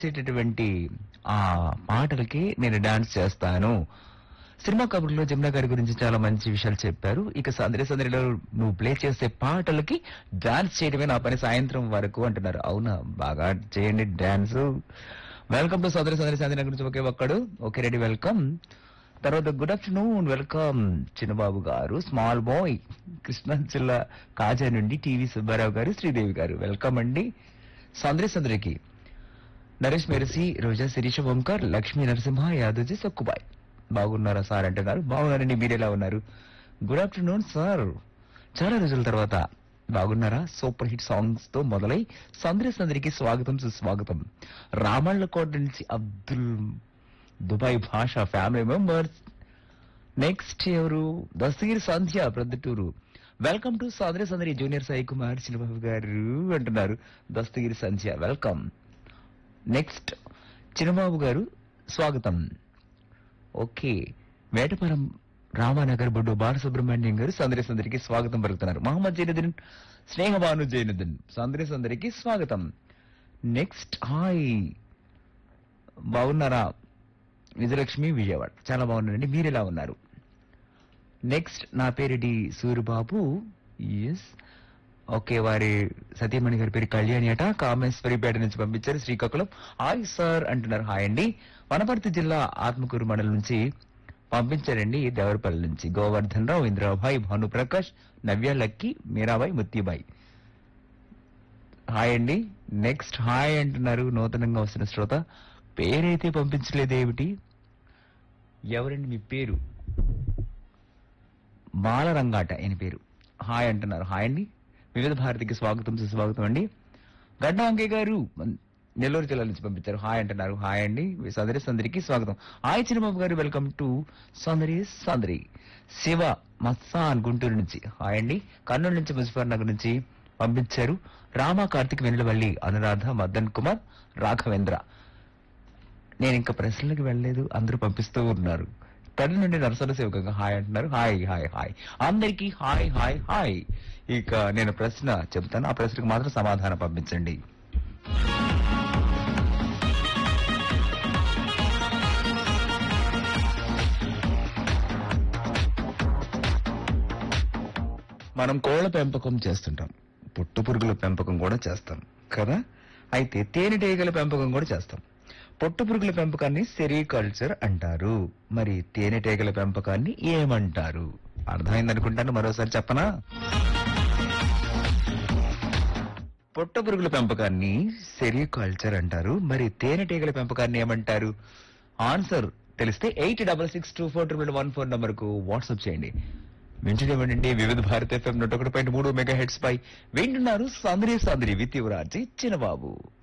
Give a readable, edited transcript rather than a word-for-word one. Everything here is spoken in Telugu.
చేసేటటువంటి ఆ పాటలకి నేను డాన్స్ చేస్తాను. సినిమా కబుర్లో జమున గారి గురించి చాలా మంచి విషయాలు చెప్పారు. ఇక సందడి సందడిలో నువ్వు ప్లే చేసే పాటలకి డాన్స్ చేయడమే నా పని సాయంత్రం వరకు అంటున్నారు. అవునా, బాగా చేయండి డాన్స్. వెల్కమ్ టు సందడి సందడి సందడి గురించి ఒకే ఒక్కడు. Okay ready, welcome. తర్వాత గుడ్ ఆఫ్టర్నూన్, వెల్కమ్ చిన్నబాబు గారు, స్మాల్ బాయ్, కృష్ణా జిల్లా కాజా నుండి టీవీ సుబ్బారావు గారు, శ్రీదేవి గారు, వెల్కమ్ అండి సందడి సందడికి. నరేష్ మెరసి, రోజా, శిరీష, ఓంకార్, లక్ష్మీ నరసింహ, యాదవ్జీ, సక్కుబాయ్. బాగున్నారా సార్ అంటున్నారు. బాగున్నారండి, మీరు ఎలా ఉన్నారు? గుడ్ ఆఫ్టర్నూన్ సార్, చాలా రోజుల తర్వాత బాగున్నారా? సూపర్ హిట్ సాంగ్స్ తో మొదలై సందడి సందడికి స్వాగతం సుస్వాగతం. రామళ్ళకోట నుంచి అబ్దుల్, దుబాయ్ భాష ఫ్యామిలీ మెంబర్స్. నెక్స్ట్ ఎవరు? దస్తగిరి సంధ్య, ప్రొద్దుటూరు. వెల్కమ్ టు సందడి సందడి జూనియర్ సాయి కుమార్ చిన్నబాబు గారు అంటున్నారు దస్తగిరి సంధ్య, వెల్కమ్. నెక్స్ట్ చిన్నబాబు గారు స్వాగతం. ఓకే, వేటపురం రామానగర్ బొడ్డు బాలసుబ్రహ్మణ్యం గారు సందడి సందడికి స్వాగతం పలుకుతున్నారు. మహమ్మద్ జైనుద్దీన్, స్నేహబాను జైనుద్దీన్, సందడి సందడికి స్వాగతం. నెక్స్ట్ హాయ్, బాగున్నారా? విజయలక్ష్మి, విజయవాడ, చాలా బాగున్నారండి, మీరు ఎలా ఉన్నారు? నెక్స్ట్ నా పేరు డి సూరిబాబు. ఎస్, ఓకే, వారి సతీమణి గారి పేరు కళ్యాణి అట, కామేశ్వరిపేట నుంచి పంపించారు. శ్రీకాకుళం హాయ్ సార్ అంటున్నారు. హాయ్ అండి. వనపర్తి జిల్లా ఆత్మకూరు మండలం నుంచి పంపించారండి. దేవరపల్లి నుంచి గోవర్ధన్ రావు, ఇంద్రాబాయ్, భానుప్రకాష్, నవ్య, లక్కీ, మీరాబాయ్, ముత్తిబాయ్. హాయ్ అండి. నెక్స్ట్ హాయ్ అంటున్నారు నూతనంగా వస్తున్న శ్రోత. పేరైతే పంపించలేదేమిటి? ఎవరండి మీ పేరు? బాలరంగాట అని పేరు. హాయ్ అంటున్నారు. హాయ్ అండి. వివిధ భారతికి స్వాగతం సుస్వాగతం అండి. గడ్డ అంకయ్య గారు నెల్లూరు జిల్లా నుంచి పంపించారు. హాయ్ అంటున్నారు. హాయ్ అండి. సందడి సందడికి స్వాగతం. హాయ్ చిన్నబాబు గారు, వెల్కమ్ టు సందడి సందడి. శివ మత్సాన్ గుంటూరు నుంచి హాయ్ అండి. కర్నూలు నుంచి ముజఫర్ నగర్ నుంచి పంపించారు. రామ, కార్తిక్, వెన్నెలవల్లి, అనురాధ, మదన్ కుమార్, రాఘవేంద్ర. నేను ఇంకా ప్రశ్నలకు వెళ్ళలేదు, అందరూ పంపిస్తూ ఉన్నారు. కర్నూలు నుండి నరసన సేవకంగా హాయ్ అంటున్నారు. హాయ్ హాయ్ హాయ్ అందరికీ హాయ్ హాయ్ హాయ్. ఇక నేను ప్రశ్న చెబుతాను, ఆ ప్రశ్నకు మాత్రం సమాధానం పంపించండి. మనం కోళ్ల పెంపకం చేస్తుంటాం, పుట్టు పురుగుల పెంపకం కూడా చేస్తాం కదా. అయితే తేనెటీగల పెంపకం కూడా చేస్తాం. పొట్టు పురుగుల పెంపకాన్ని సెరికల్చర్ అంటారు. మరి తేనెటీగల పెంపకాన్ని ఏమంటారు? అర్థమైందనుకుంటాను, మరోసారి చెప్పనా? పొట్టు పురుగుల పెంపకాన్ని సెరికల్చర్ అంటారు. మరి తేనెటీగల పెంపకాన్ని ఏమంటారు? ఆన్సర్ తెలిస్తే 86624211 నంబర్ కు వాట్సాప్ చేయండి. వింటున్నామండి వివిధ భారత FM 101.3 మెగాహెర్ట్జ్ పై వింటున్నారు సందడి సందడి విత్ యువరాజీ చిన్నబాబు.